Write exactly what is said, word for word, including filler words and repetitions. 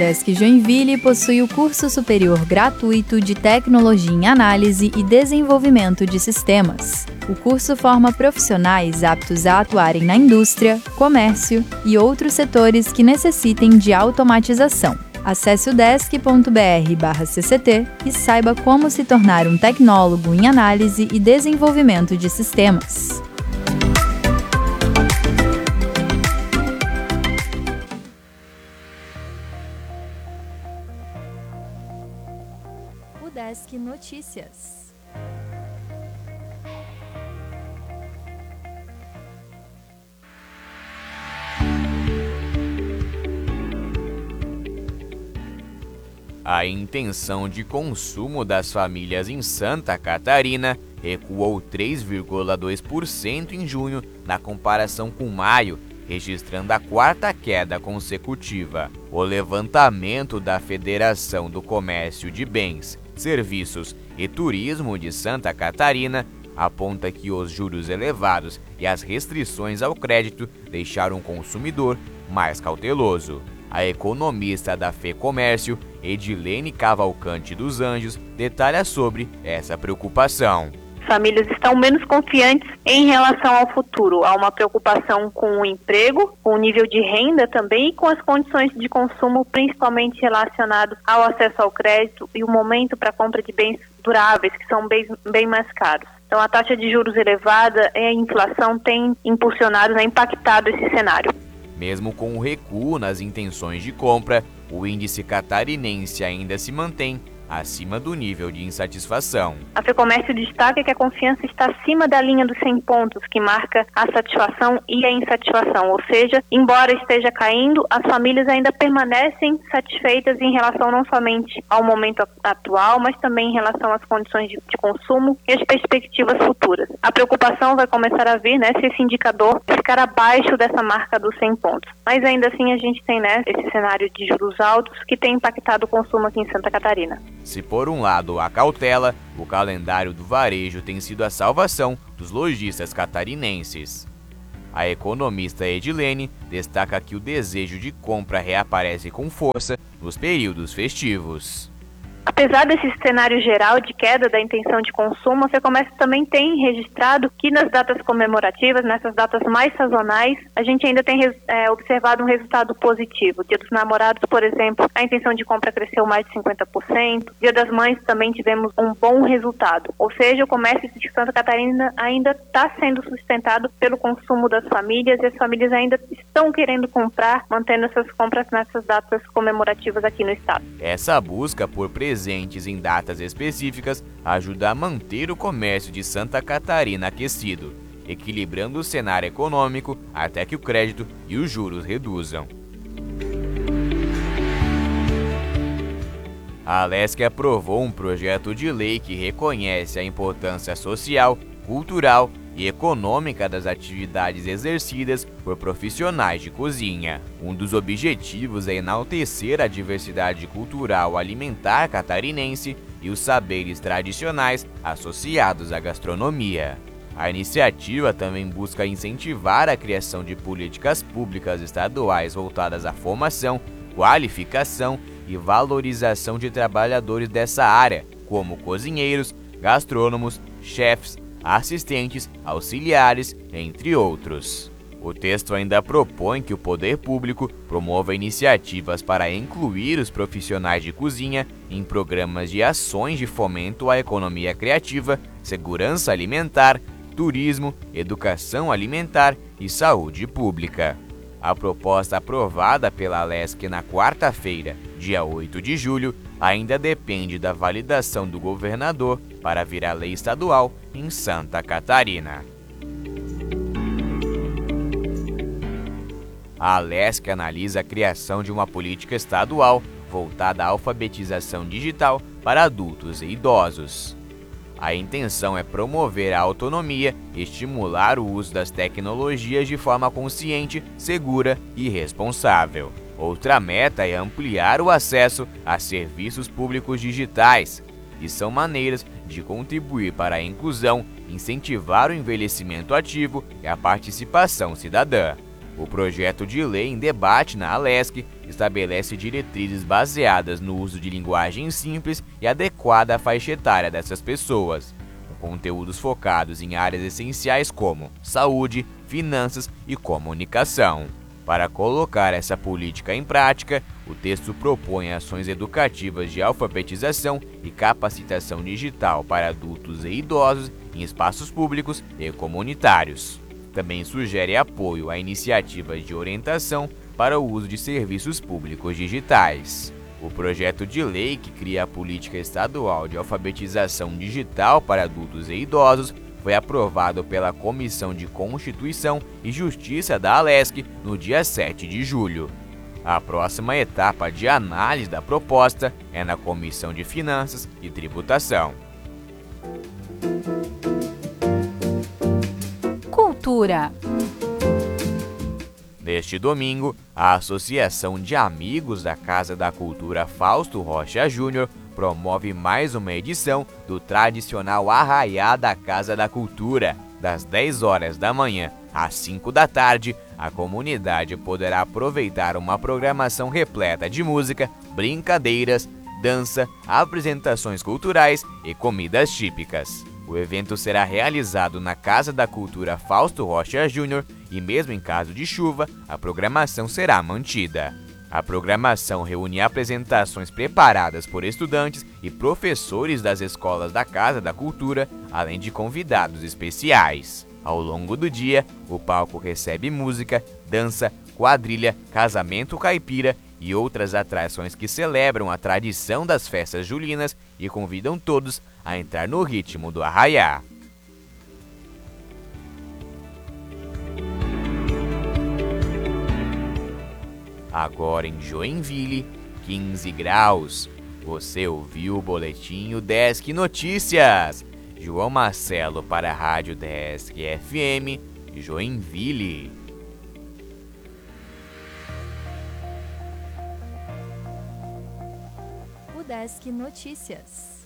Udesc Joinville possui o curso superior gratuito de Tecnologia em Análise e Desenvolvimento de Sistemas. O curso forma profissionais aptos a atuarem na indústria, comércio e outros setores que necessitem de automatização. Acesse udesc ponto br barra C C T e saiba como se tornar um tecnólogo em análise e desenvolvimento de sistemas. Udesc Notícias. A intenção de consumo das famílias em Santa Catarina recuou três vírgula dois por cento em junho na comparação com maio, registrando a quarta queda consecutiva. O levantamento da Federação do Comércio de Bens, Serviços e Turismo de Santa Catarina aponta que os juros elevados e as restrições ao crédito deixaram o consumidor mais cauteloso. A economista da FEComércio, Edilene Cavalcante dos Anjos, detalha sobre essa preocupação. Famílias estão menos confiantes em relação ao futuro. Há uma preocupação com o emprego, com o nível de renda também e com as condições de consumo, principalmente relacionado ao acesso ao crédito e o momento para a compra de bens duráveis, que são bem, bem mais caros. Então, a taxa de juros elevada e a inflação têm impulsionado, né, impactado esse cenário. Mesmo com o recuo nas intenções de compra, o índice catarinense ainda se mantém acima do nível de insatisfação. A FEComércio destaca que a confiança está acima da linha dos cem pontos, que marca a satisfação e a insatisfação, ou seja, embora esteja caindo, as famílias ainda permanecem satisfeitas em relação não somente ao momento atual, mas também em relação às condições de, de consumo e as perspectivas futuras. A preocupação vai começar a vir, né, se esse indicador ficar abaixo dessa marca dos cem pontos. Mas ainda assim a gente tem, né, esse cenário de juros altos que tem impactado o consumo aqui em Santa Catarina. Se por um lado há cautela, o calendário do varejo tem sido a salvação dos lojistas catarinenses. A economista Edilene destaca que o desejo de compra reaparece com força nos períodos festivos. Apesar desse cenário geral de queda da intenção de consumo, a FEComércio também tem registrado que nas datas comemorativas, nessas datas mais sazonais, a gente ainda tem é, observado um resultado positivo. Dia dos Namorados, por exemplo, a intenção de compra cresceu mais de cinquenta por cento. Dia das Mães também tivemos um bom resultado. Ou seja, o comércio de Santa Catarina ainda está sendo sustentado pelo consumo das famílias e as famílias ainda estão querendo comprar, mantendo essas compras nessas datas comemorativas aqui no estado. Essa busca por presentes em datas específicas ajuda a manter o comércio de Santa Catarina aquecido, equilibrando o cenário econômico até que o crédito e os juros reduzam. A Alesc aprovou um projeto de lei que reconhece a importância social, cultural e econômica das atividades exercidas por profissionais de cozinha. Um dos objetivos é enaltecer a diversidade cultural alimentar catarinense e os saberes tradicionais associados à gastronomia. A iniciativa também busca incentivar a criação de políticas públicas estaduais voltadas à formação, qualificação e valorização de trabalhadores dessa área, como cozinheiros, gastrônomos, chefes, assistentes, auxiliares, entre outros. O texto ainda propõe que o poder público promova iniciativas para incluir os profissionais de cozinha em programas de ações de fomento à economia criativa, segurança alimentar, turismo, educação alimentar e saúde pública. A proposta aprovada pela Alesc na quarta-feira, dia oito de julho, ainda depende da validação do governador para virar lei estadual em Santa Catarina. A Alesc analisa a criação de uma política estadual voltada à alfabetização digital para adultos e idosos. A intenção é promover a autonomia e estimular o uso das tecnologias de forma consciente, segura e responsável. Outra meta é ampliar o acesso a serviços públicos digitais, e são maneiras de contribuir para a inclusão, incentivar o envelhecimento ativo e a participação cidadã. O projeto de lei em debate na Alesc estabelece diretrizes baseadas no uso de linguagem simples e adequada à faixa etária dessas pessoas, com conteúdos focados em áreas essenciais como saúde, finanças e comunicação. Para colocar essa política em prática, o texto propõe ações educativas de alfabetização e capacitação digital para adultos e idosos em espaços públicos e comunitários. Também sugere apoio a iniciativas de orientação para o uso de serviços públicos digitais. O projeto de lei que cria a política estadual de alfabetização digital para adultos e idosos foi aprovado pela Comissão de Constituição e Justiça da Alesc no dia sete de julho. A próxima etapa de análise da proposta é na Comissão de Finanças e Tributação. Cultura. Neste domingo, a Associação de Amigos da Casa da Cultura Fausto Rocha Júnior promove mais uma edição do tradicional Arraiá da Casa da Cultura. Das dez horas da manhã às cinco da tarde, a comunidade poderá aproveitar uma programação repleta de música, brincadeiras, dança, apresentações culturais e comidas típicas. O evento será realizado na Casa da Cultura Fausto Rocha Júnior e, mesmo em caso de chuva, a programação será mantida. A programação reúne apresentações preparadas por estudantes e professores das escolas da Casa da Cultura, além de convidados especiais. Ao longo do dia, o palco recebe música, dança, quadrilha, casamento caipira e outras atrações que celebram a tradição das festas julinas e convidam todos a entrar no ritmo do arraiá. Agora em Joinville, quinze graus. Você ouviu o boletim Desk Notícias. João Marcelo para a Rádio Desk F M, Joinville. O Desk Notícias.